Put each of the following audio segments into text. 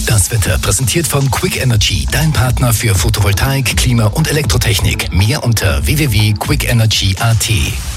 Das Wetter präsentiert von Quick Energy, dein Partner für Photovoltaik, Klima und Elektrotechnik. Mehr unter www.quickenergy.at.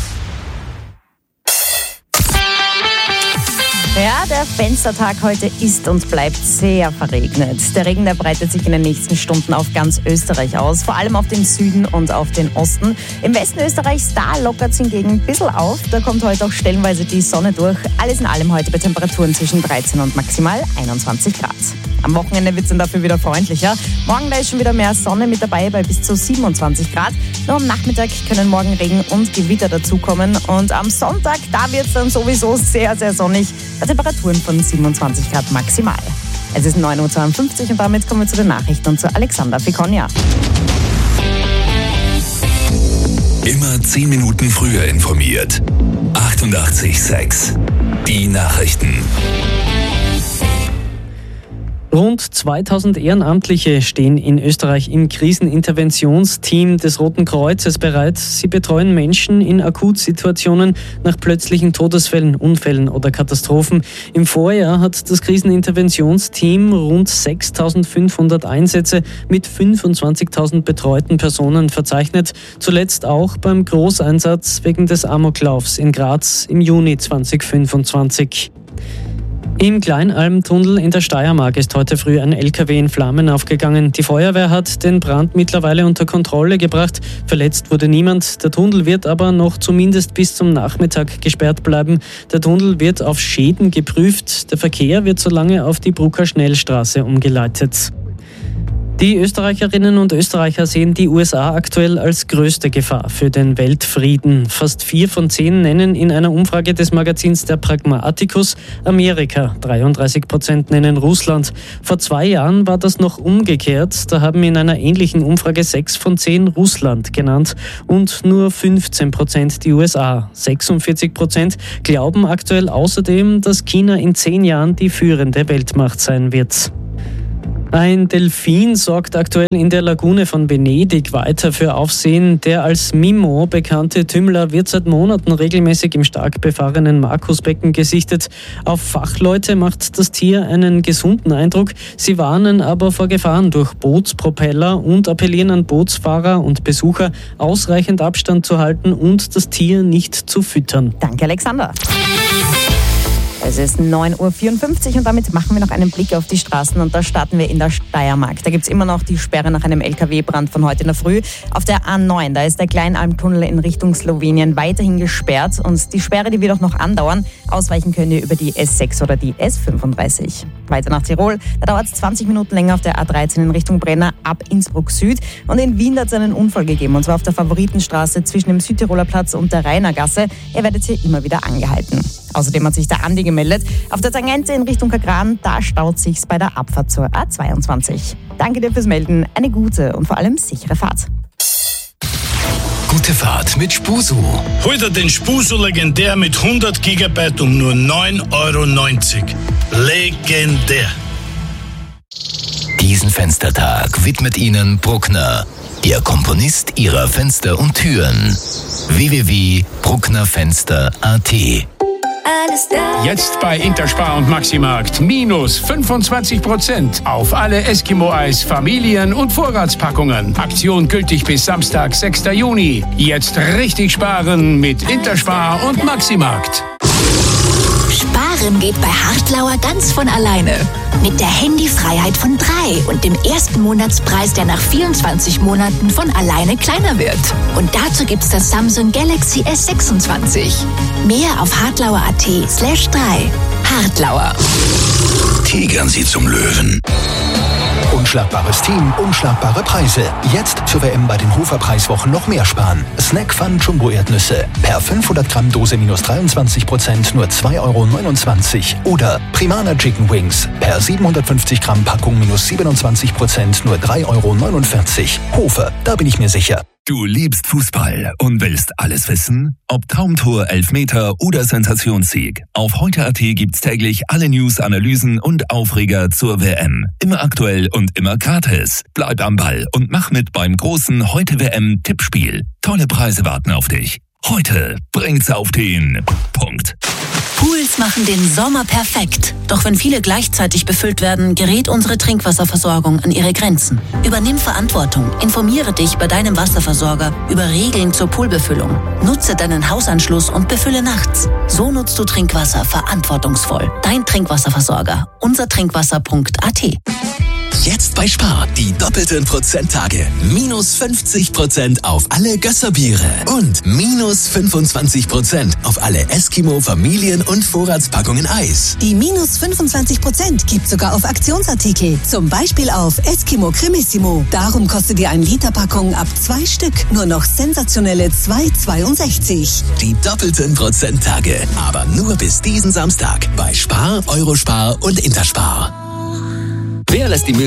Ja, der Fenstertag heute ist und bleibt sehr verregnet. Der Regen, der breitet sich in den nächsten Stunden auf ganz Österreich aus, vor allem auf den Süden und auf den Osten. Im Westen Österreichs, da lockert es hingegen ein bisschen auf. Da kommt heute auch stellenweise die Sonne durch. Alles in allem heute bei Temperaturen zwischen 13 und maximal 21 Grad. Am Wochenende wird es dann dafür wieder freundlicher. Morgen, da ist schon wieder mehr Sonne mit dabei bei bis zu 27 Grad. Nur am Nachmittag können morgen Regen und Gewitter dazukommen. Und am Sonntag, da wird es dann sowieso sehr, sehr sonnig. Bei Temperaturen von 27 Grad maximal. Es ist 9.52 Uhr und damit kommen wir zu den Nachrichten und zu Alexander Ficonia. Immer 10 Minuten früher informiert. 88,6. Die Nachrichten. Rund 2000 Ehrenamtliche stehen in Österreich im Kriseninterventionsteam des Roten Kreuzes bereit. Sie betreuen Menschen in Akutsituationen nach plötzlichen Todesfällen, Unfällen oder Katastrophen. Im Vorjahr hat das Kriseninterventionsteam rund 6.500 Einsätze mit 25.000 betreuten Personen verzeichnet. Zuletzt auch beim Großeinsatz wegen des Amoklaufs in Graz im Juni 2025. Im Kleinalmtunnel in der Steiermark ist heute früh ein LKW in Flammen aufgegangen. Die Feuerwehr hat den Brand mittlerweile unter Kontrolle gebracht. Verletzt wurde niemand. Der Tunnel wird aber noch zumindest bis zum Nachmittag gesperrt bleiben. Der Tunnel wird auf Schäden geprüft. Der Verkehr wird solange auf die Brucker Schnellstraße umgeleitet. Die Österreicherinnen und Österreicher sehen die USA aktuell als größte Gefahr für den Weltfrieden. Fast 4 von 10 nennen in einer Umfrage des Magazins Der Pragmaticus Amerika. 33% nennen Russland. Vor 2 Jahren war das noch umgekehrt. Da haben in einer ähnlichen Umfrage 6 von 10 Russland genannt und nur 15% die USA. 46% glauben aktuell außerdem, dass China in 10 Jahren die führende Weltmacht sein wird. Ein Delfin sorgt aktuell in der Lagune von Venedig weiter für Aufsehen. Der als Mimo bekannte Tümmler wird seit Monaten regelmäßig im stark befahrenen Markusbecken gesichtet. Auf Fachleute macht das Tier einen gesunden Eindruck. Sie warnen aber vor Gefahren durch Bootspropeller und appellieren an Bootsfahrer und Besucher, ausreichend Abstand zu halten und das Tier nicht zu füttern. Danke, Alexander. Es ist 9.54 Uhr und damit machen wir noch einen Blick auf die Straßen und da starten wir in der Steiermark. Da gibt es immer noch die Sperre nach einem LKW-Brand von heute in der Früh. Auf der A9, da ist der Kleinalmtunnel in Richtung Slowenien weiterhin gesperrt und die Sperre, die wird auch noch andauern. Ausweichen könnt ihr über die S6 oder die S35. Weiter nach Tirol, da dauert es 20 Minuten länger auf der A13 in Richtung Brenner ab Innsbruck Süd. Und in Wien hat es einen Unfall gegeben und zwar auf der Favoritenstraße zwischen dem Südtiroler Platz und der Rainergasse. Ihr werdet hier immer wieder angehalten. Außerdem hat sich der Andi gemeldet. Auf der Tangente in Richtung Kagran, da staut sich's bei der Abfahrt zur A22. Danke dir fürs Melden. Eine gute und vor allem sichere Fahrt. Gute Fahrt mit Spusu. Hol dir den Spusu Legendär mit 100 GB um nur 9,90 €. Legendär. Diesen Fenstertag widmet Ihnen Bruckner, Ihr Komponist Ihrer Fenster und Türen. www.brucknerfenster.at. Jetzt bei Interspar und Maximarkt minus 25% auf alle Eskimo-Eis, Familien- und Vorratspackungen. Aktion gültig bis Samstag, 6. Juni. Jetzt richtig sparen mit Interspar und Maximarkt. Sparen geht bei Hartlauer ganz von alleine. Mit der Handyfreiheit von 3 und dem ersten Monatspreis, der nach 24 Monaten von alleine kleiner wird. Und dazu gibt's das Samsung Galaxy S26. Mehr auf hartlauer.at/3. Hartlauer. Tigern Sie zum Löwen. Unschlagbares Team, unschlagbare Preise. Jetzt zur WM bei den Hofer-Preiswochen noch mehr sparen. Snack Fun Jumbo Erdnüsse. Per 500 Gramm Dose minus 23%, nur 2,29 €. Oder Primana Chicken Wings. Per 750 Gramm Packung minus 27%, nur 3,49 €. Hofer, da bin ich mir sicher. Du liebst Fußball und willst alles wissen? Ob Traumtor, Elfmeter oder Sensationssieg. Auf heute.at gibt's täglich alle News, Analysen und Aufreger zur WM. Immer aktuell und immer gratis. Bleib am Ball und mach mit beim großen Heute-WM-Tippspiel. Tolle Preise warten auf dich. Heute bringt's auf den Punkt. Pools machen den Sommer perfekt. Doch wenn viele gleichzeitig befüllt werden, gerät unsere Trinkwasserversorgung an ihre Grenzen. Übernimm Verantwortung. Informiere dich bei deinem Wasserversorger über Regeln zur Poolbefüllung. Nutze deinen Hausanschluss und befülle nachts. So nutzt du Trinkwasser verantwortungsvoll. Dein Trinkwasserversorger. unsertrinkwasser.at. Jetzt bei Spar die doppelten Prozenttage. Minus 50% auf alle Gösserbiere und minus 25% auf alle Eskimo Familien- und Vorratspackungen Eis. Die minus 25% gibt sogar auf Aktionsartikel. Zum Beispiel auf Eskimo Cremissimo. Darum kostet dir 1 Liter Packung ab 2 Stück nur noch sensationelle 2,62. Die doppelten Prozenttage. Aber nur bis diesen Samstag bei Spar, Eurospar und Interspar. Wer lässt die